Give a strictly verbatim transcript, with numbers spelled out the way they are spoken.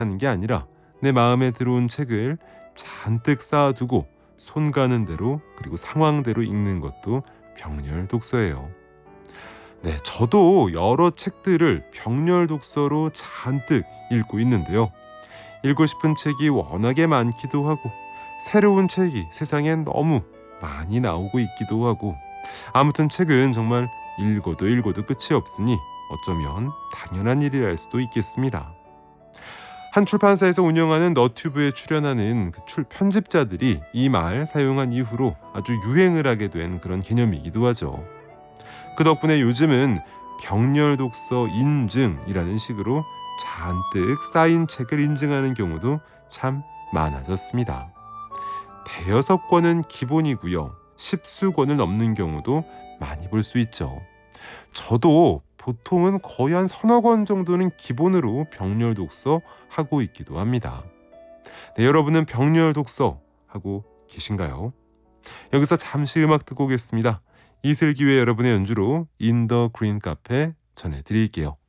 하는 게 아니라 내 마음에 들어온 책을 잔뜩 쌓아두고 손 가는 대로 그리고 상황대로 읽는 것도 병렬 독서예요. 네, 저도 여러 책들을 병렬 독서로 잔뜩 읽고 있는데요. 읽고 싶은 책이 워낙에 많기도 하고 새로운 책이 세상엔 너무 많이 나오고 있기도 하고 아무튼 책은 정말 읽어도 읽어도 끝이 없으니 어쩌면 당연한 일이라 할 수도 있겠습니다. 한 출판사에서 운영하는 너튜브에 출연하는 그 출 편집자들이 이 말 사용한 이후로 아주 유행을 하게 된 그런 개념이기도 하죠. 그 덕분에 요즘은 병렬 독서 인증이라는 식으로 잔뜩 쌓인 책을 인증하는 경우도 참 많아졌습니다. 대여섯 권은 기본이고요. 십수 권을 넘는 경우도 많이 볼 수 있죠. 저도 보통은 거의 한 서너 권 정도는 기본으로 병렬 독서 하고 있기도 합니다. 네, 여러분은 병렬 독서 하고 계신가요? 여기서 잠시 음악 듣고 오겠습니다. 이슬기회 여러분의 연주로 In the Green Cafe 전해드릴게요.